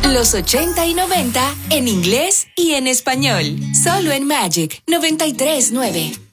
Los 80 y 90 en inglés y en español. Solo en Magic 93.9.